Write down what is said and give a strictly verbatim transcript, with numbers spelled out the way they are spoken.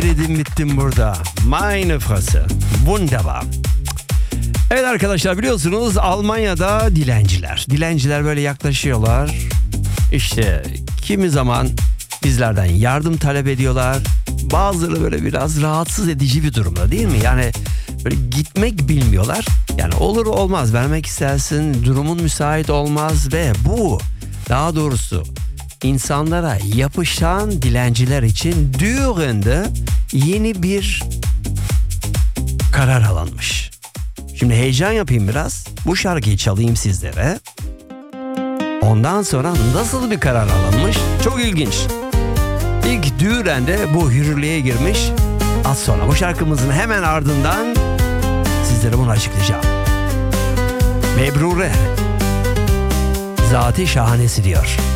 eridim bittim burada. Meine Fresse. Wunderbar. Evet arkadaşlar, biliyorsunuz Almanya'da dilenciler. Dilenciler böyle yaklaşıyorlar. İşte kimi zaman bizlerden yardım talep ediyorlar. Bazıları böyle biraz rahatsız edici bir durumda, değil mi? Yani böyle gitmek bilmiyorlar. Yani olur olmaz, vermek istersin, durumun müsait olmaz ve bu, daha doğrusu insanlara yapışan dilenciler için Düren'de yeni bir karar alınmış. Şimdi heyecan yapayım biraz. Bu şarkıyı çalayım sizlere. Ondan sonra nasıl bir karar alınmış? Çok ilginç. İlk Düren'de bu yürürlüğe girmiş. Az sonra bu şarkımızın hemen ardından sizlere bunu açıklayacağım. Mebrure. Zati şahanesi diyor.